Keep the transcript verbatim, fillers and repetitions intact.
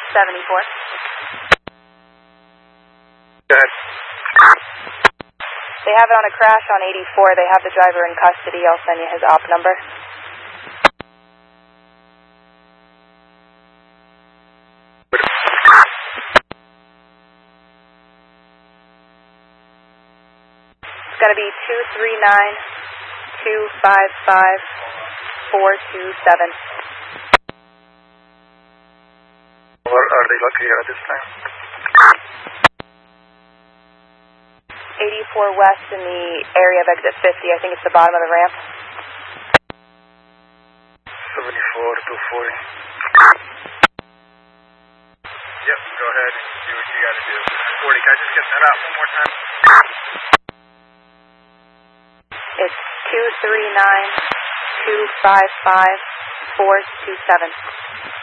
seventy-four. Go ahead. They have it on a crash on eighty-four. They have the driver in custody. I'll send you his op number. It's going to be two three nine, two five five, four two seven. Where are they located at this time? eighty-four west in the area of exit fifty. I think it's the bottom of the ramp. seventy-four to forty. Yep, go ahead and do what you gotta do. forty, can I just get that out one more time? It's two three nine, two five five, four two seven.